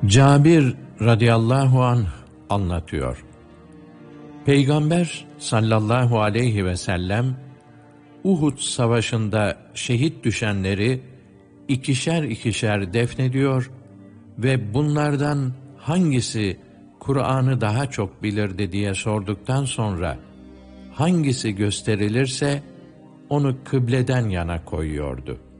Cabir radıyallahu anh anlatıyor. Peygamber sallallahu aleyhi ve sellem Uhud savaşında şehit düşenleri ikişer ikişer defnediyor ve bunlardan hangisi Kur'an'ı daha çok bilirdi diye sorduktan sonra hangisi gösterilirse onu kıbleden yana koyuyordu.